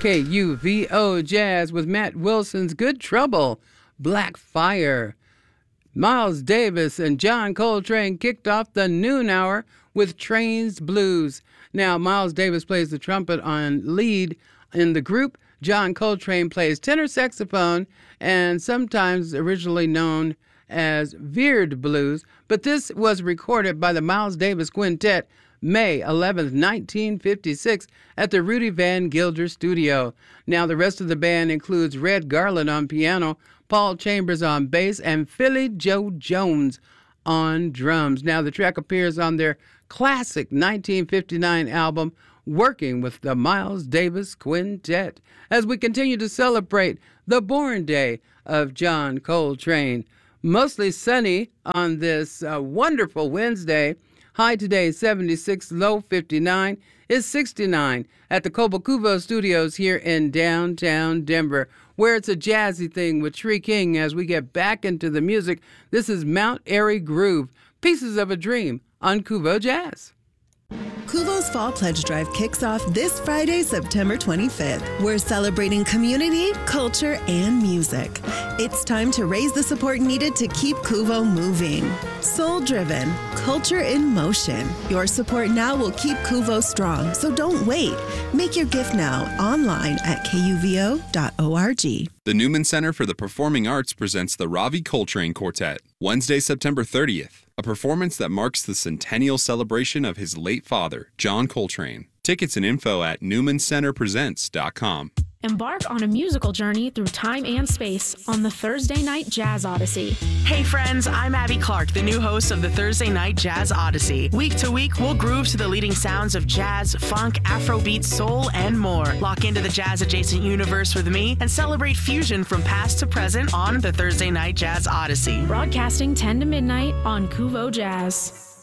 KUVO Jazz with Matt Wilson's Good Trouble, Black Fire. Miles Davis and John Coltrane kicked off the noon hour with Trains Blues. Now, Miles Davis plays the trumpet on lead in the group. John Coltrane plays tenor saxophone and sometimes originally known as Veered Blues, but this was recorded by the Miles Davis Quintet May 11th, 1956 at the Rudy Van Gilder Studio. Now, the rest of the band includes Red Garland on piano, Paul Chambers on bass, and Philly Joe Jones on drums. Now, the track appears on their classic 1959 album, Working with the Miles Davis Quintet, as we continue to celebrate the born day of John Coltrane. Mostly sunny on this wonderful Wednesday. High today 76, low 59, is 69 at the Cobo Studios here in downtown Denver, where it's a jazzy thing with Tree King as we get back into the music. This is Mount Airy Groove, Pieces of a Dream on Kuvo Jazz. Kuvo's Fall Pledge Drive kicks off this Friday, September 25th. We're celebrating community, culture, and music. It's time to raise the support needed to keep Kuvo moving. Soul-driven, culture in motion. Your support now will keep Kuvo strong, so don't wait. Make your gift now online at kuvo.org. The Newman Center for the Performing Arts presents the Ravi Coltrane Quartet, Wednesday, September 30th, a performance that marks the centennial celebration of his late father, John Coltrane. Tickets and info at newmancenterpresents.com. Embark on a musical journey through time and space on the Thursday Night Jazz Odyssey. Hey friends, I'm Abby Clark, the new host of the Thursday Night Jazz Odyssey. Week to week, we'll groove to the leading sounds of jazz, funk, Afrobeat, soul, and more. Lock into the jazz-adjacent universe with me and celebrate fusion from past to present on the Thursday Night Jazz Odyssey. Broadcasting 10 to midnight on Kuvo Jazz.